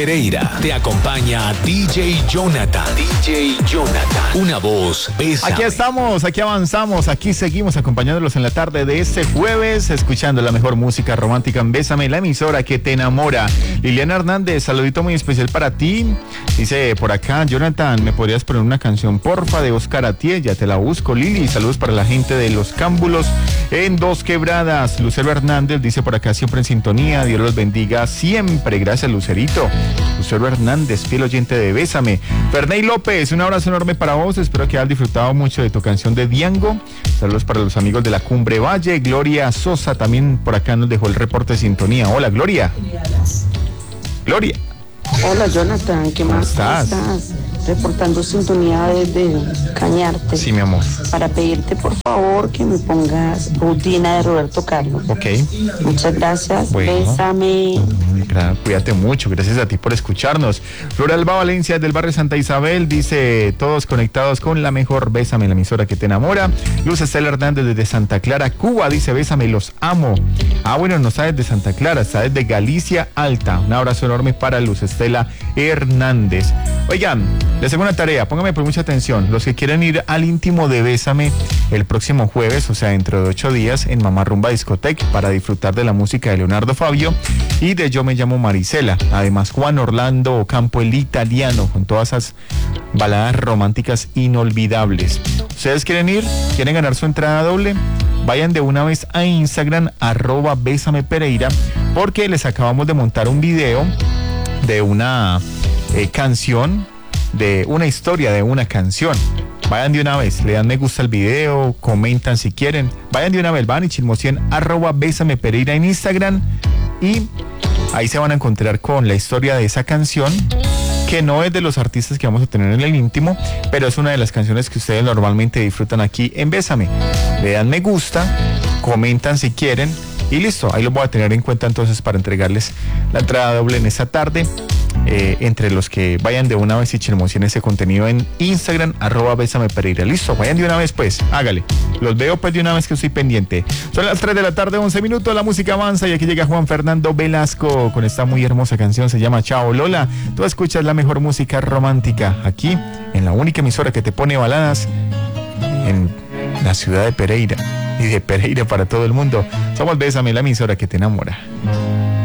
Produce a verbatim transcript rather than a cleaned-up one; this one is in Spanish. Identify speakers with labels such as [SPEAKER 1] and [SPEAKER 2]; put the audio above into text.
[SPEAKER 1] Pereira te acompaña D J Jonathan. D J Jonathan. Una voz. Bésame.
[SPEAKER 2] Aquí estamos, aquí avanzamos, aquí seguimos acompañándolos en la tarde de este jueves, escuchando la mejor música romántica en Bésame, la emisora que te enamora. Liliana Hernández, saludito muy especial para ti. Dice por acá, Jonathan, ¿me podrías poner una canción, porfa, de Oscar Atié? Ya te la busco, Lili. Saludos para la gente de Los Cámbulos en Dos Quebradas. Lucero Hernández dice por acá, siempre en sintonía. Dios los bendiga siempre. Gracias, Lucerito. Lucero Hernández, fiel oyente de Bésame. Ferney López, un abrazo enorme para vos. Espero que hayas disfrutado mucho de tu canción de Diango. Saludos para los amigos de la Cumbre Valle. Gloria Sosa también por acá nos dejó el reporte de sintonía. Hola, Gloria. Gloria.
[SPEAKER 3] Hola, Jonathan, ¿qué
[SPEAKER 2] ¿Cómo
[SPEAKER 3] más
[SPEAKER 2] estás?
[SPEAKER 3] estás? Reportando sintonía desde Cañarte.
[SPEAKER 2] Sí, mi amor.
[SPEAKER 3] Para pedirte, por favor, que me pongas Rutina de Roberto Carlos.
[SPEAKER 2] Ok.
[SPEAKER 3] Muchas gracias.
[SPEAKER 2] Bueno.
[SPEAKER 3] Bésame.
[SPEAKER 2] Cuídate mucho, gracias a ti por escucharnos. Flor Alba Valencia del barrio Santa Isabel dice, todos conectados con la mejor Bésame, la emisora que te enamora. Luz Estela Hernández desde Santa Clara, Cuba, dice, Bésame, los amo. Ah, bueno, no está desde Santa Clara, está desde Galicia Alta. Un abrazo enorme para Luz Estela Hernández. Oigan, les hago una tarea, pónganme por mucha atención. Los que quieren ir al íntimo de Bésame el próximo jueves, o sea, dentro de ocho días, en Mamá Rumba Discotec, para disfrutar de la música de Leonardo Fabio y de Yo Me Llamo Marisela. Además, Juan Orlando Ocampo, el italiano, con todas esas baladas románticas inolvidables. ¿Ustedes quieren ir? ¿Quieren ganar su entrada doble? Vayan de una vez a Instagram, arroba Bésame Pereira, porque les acabamos de montar un video de una eh, canción, de una historia de una canción. Vayan de una vez, le dan me gusta al video, comentan si quieren. Vayan de una vez, van y chismosien, arroba Bésame Pereira en Instagram, y ahí se van a encontrar con la historia de esa canción, que no es de los artistas que vamos a tener en el íntimo, pero es una de las canciones que ustedes normalmente disfrutan aquí en Bésame. Le dan me gusta, comentan si quieren, y listo, ahí lo voy a tener en cuenta entonces para entregarles la entrada doble en esta tarde. Eh, entre los que vayan de una vez y chismosien ese contenido en Instagram, arroba Bésame Pereira. Listo, vayan de una vez pues, hágale. Los veo pues de una vez que estoy pendiente. Son las tres de la tarde, once minutos, la música avanza y aquí llega Juan Fernando Velasco con esta muy hermosa canción, se llama Chao Lola. Tú escuchas la mejor música romántica aquí, en la única emisora que te pone baladas en la ciudad de Pereira y de Pereira para todo el mundo. Somos Bésame, la emisora que te enamora.